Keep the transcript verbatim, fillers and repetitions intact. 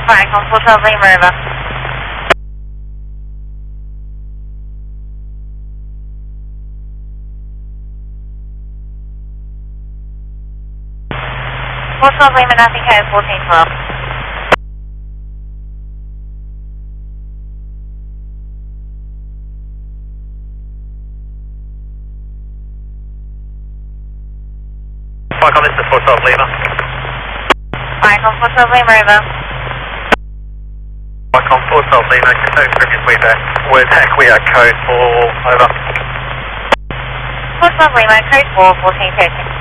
Viacom four twelve Lima, over. four twelve Lima, nothing code fourteen twelve. Viacom, this is four twelve Lima. Viacom four twelve Lima, over. Viacom four twelve Lima, confirm previous we there. With heck, we are code four, over. four twelve Lima, code four, fourteen thirteen.